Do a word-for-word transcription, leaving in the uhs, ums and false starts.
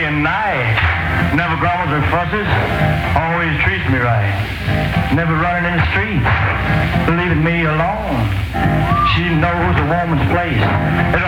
and nice. Never grumbles or fusses. Always treats me right. Never running in the streets. Leaving me alone. She knows a woman's place. It